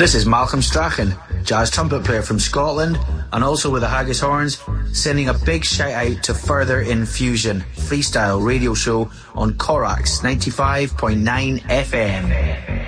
This is Malcolm Strachan, jazz trumpet player from Scotland, and also with the Haggis Horns, sending a big shout out to Further Infusion, freestyle radio show on Corax 95.9 FM.